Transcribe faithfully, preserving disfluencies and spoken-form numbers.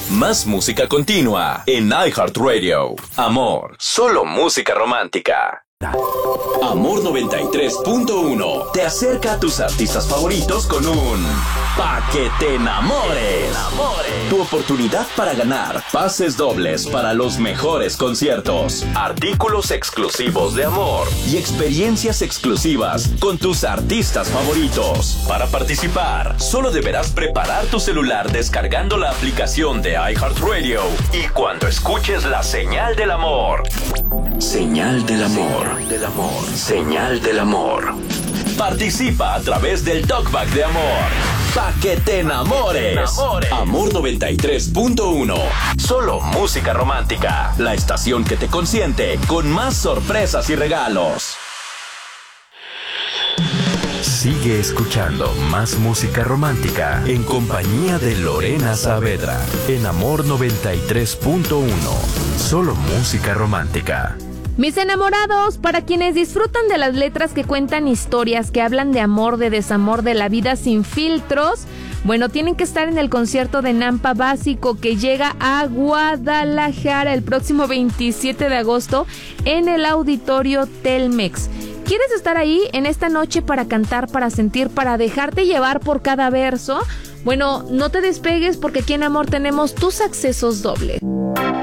Más música continua en iHeartRadio. Amor, solo música romántica. Amor noventa y tres punto uno te acerca a tus artistas favoritos con un Pa' que te enamores. Tu oportunidad para ganar pases dobles para los mejores conciertos, artículos exclusivos de Amor y experiencias exclusivas con tus artistas favoritos. Para participar, solo deberás preparar tu celular descargando la aplicación de iHeartRadio y cuando escuches la señal del amor. Señal del amor. Del amor. Señal del amor. Participa a través del Talkback de Amor. Pa' que te enamores. enamores. Amor noventa y tres punto uno. Solo música romántica. La estación que te consiente con más sorpresas y regalos. Sigue escuchando más música romántica en compañía de Lorena Saavedra en Amor noventa y tres punto uno. Solo música romántica. Mis enamorados, para quienes disfrutan de las letras que cuentan historias, que hablan de amor, de desamor, de la vida sin filtros, bueno, tienen que estar en el concierto de Nampa Básico que llega a Guadalajara el próximo veintisiete de agosto en el Auditorio Telmex. ¿Quieres estar ahí en esta noche para cantar, para sentir, para dejarte llevar por cada verso? Bueno, no te despegues porque aquí en Amor tenemos tus accesos dobles.